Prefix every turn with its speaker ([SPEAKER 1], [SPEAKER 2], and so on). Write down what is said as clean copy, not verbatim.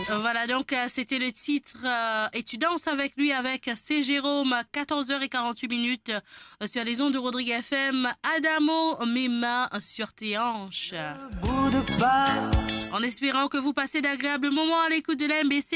[SPEAKER 1] Voilà, donc c'était le titre Et tu danses avec lui avec C'est Jérôme, 14h48 sur les ondes de Rodrigue FM. Adamo, mes mains sur tes hanches. En espérant que vous passez d'agréables moments à l'écoute de la MBC.